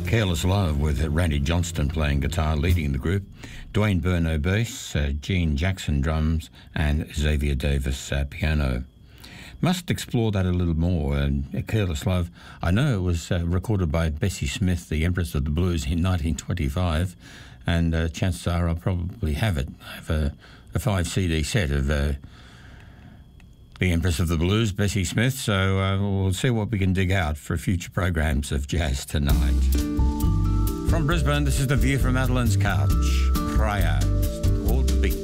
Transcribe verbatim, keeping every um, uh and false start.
Careless Love with Randy Johnston playing guitar, leading the group, Dwayne Burno bass, uh, Gene Jackson drums, and Xavier Davis uh, piano. Must explore that a little more. Uh, Careless Love, I know it was uh, recorded by Bessie Smith, the Empress of the Blues, in nineteen twenty-five, and uh, chances are I'll probably have it. I have a, a five C D set of uh, the Empress of the Blues, Bessie Smith, so uh, we'll see what we can dig out for future programs of Jazz Tonight. From Brisbane, this is The View from Madeline's Couch. Prior, all the beat.